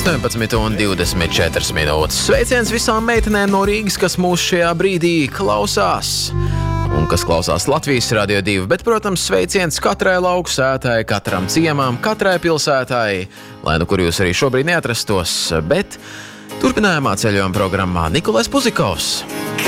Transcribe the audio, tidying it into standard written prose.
18,24 minūtes. Sveiciens visām meitenēm no Rīgas, kas mūs šajā brīdī klausās. Un kas klausās Latvijas Radio 2, bet, protams, sveiciens katrai lauksētai, katram ciemam, katrai pilsētai, lai nu kur jūs arī šobrīd neatrastos, bet turpinājumā ceļojuma programmā Nikolais Puzikovs.